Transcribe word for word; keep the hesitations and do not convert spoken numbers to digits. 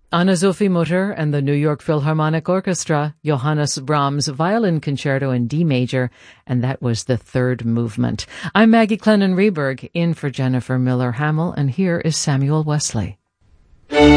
Anna Sophie Mutter and the New York Philharmonic Orchestra, Johannes Brahms Violin Concerto in D major, and that was the third movement. I'm Maggie Clennon Rehberg, in for Jennifer Miller Hamill, and here is Samuel Wesley.